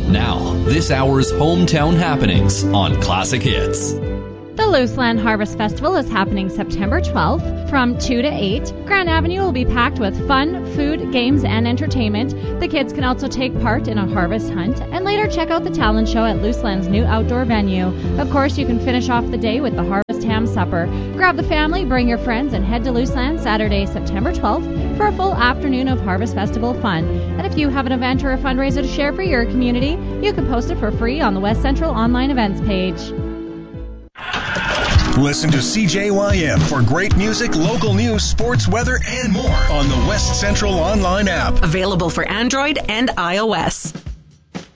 Now, this hour's hometown happenings on Classic Hits. The Luseland Harvest Festival is happening September 12th from 2 to 8. Grand Avenue will be packed with fun, food, games, and entertainment. The kids can also take part in a harvest hunt and later check out the talent show at Luseland's new outdoor venue. Of course, you can finish off the day with the Harvest Ham Supper. Grab the family, bring your friends, and head to Luseland Saturday, September 12th for a full afternoon of Harvest Festival fun. And if you have an event or a fundraiser to share for your community, you can post it for free on the West Central online events page. Listen to CJYM for great music, local news, sports, weather, and more on the West Central online app. Available for Android and iOS.